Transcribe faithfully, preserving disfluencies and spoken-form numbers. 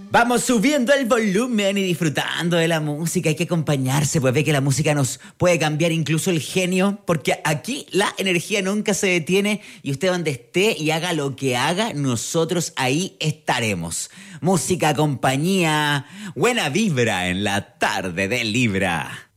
Vamos subiendo el volumen y disfrutando de la música. Hay que acompañarse, pues ve que la música nos puede cambiar incluso el genio, porque aquí la energía nunca se detiene y usted donde esté y haga lo que haga, nosotros ahí estaremos. Música, compañía, buena vibra en la tarde de Libra.